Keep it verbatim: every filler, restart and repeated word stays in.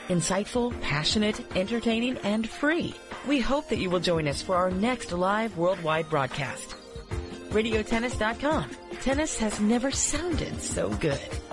Insightful, passionate, entertaining, and free. We hope that you will join us for our next live worldwide broadcast. radio tennis dot com. Tennis has never sounded so good.